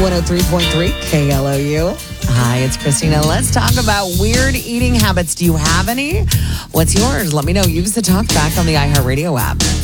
103.3 KLOU. Hi, it's Christina. Let's talk about weird eating habits. Do you have any? What's yours? Let me know. Use the talk back on the iHeartRadio app.